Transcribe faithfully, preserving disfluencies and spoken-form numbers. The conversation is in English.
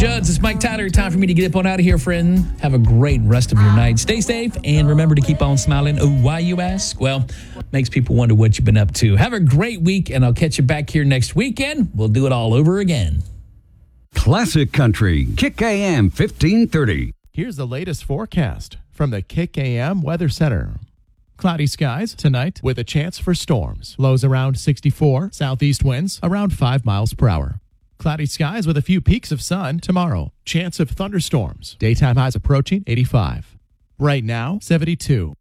Juds, it's Mike Tyler. Time for me to get up on out of here, friend. Have a great rest of your night. Stay safe and remember to keep on smiling. Oh, why, you ask? Well, makes people wonder what you've been up to. Have a great week, and I'll catch you back here next weekend. We'll do it all over again. Classic Country, Kick A M fifteen thirty. Here's the latest forecast from the Kick A M Weather Center. Cloudy skies tonight with a chance for storms. Lows around sixty-four, southeast winds around five miles per hour. Cloudy skies with a few peaks of sun tomorrow. Chance of thunderstorms. Daytime highs approaching eighty-five. Right now, seventy-two.